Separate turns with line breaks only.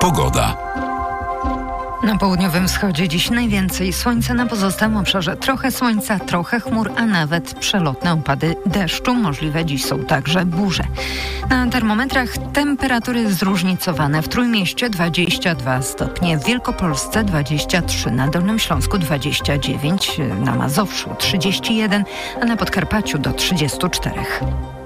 Pogoda.
Na południowym wschodzie dziś najwięcej słońca, na pozostałym obszarze trochę słońca, trochę chmur, a nawet przelotne opady deszczu. Możliwe dziś są także burze. Na termometrach temperatury zróżnicowane. W Trójmieście 22 stopnie, w Wielkopolsce 23, na Dolnym Śląsku 29, na Mazowszu 31, a na Podkarpaciu do 34.